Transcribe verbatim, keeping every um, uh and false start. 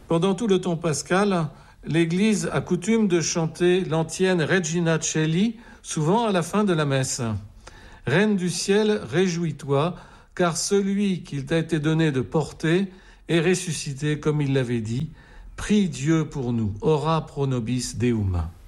Pendant tout le temps pascal, l'Église a coutume de chanter l'antienne Regina Coeli, souvent à la fin de la messe. Reine du ciel, réjouis-toi, car celui qu'il t'a été donné de porter est ressuscité comme il l'avait dit. Prie Dieu pour nous. Ora pro nobis Deum.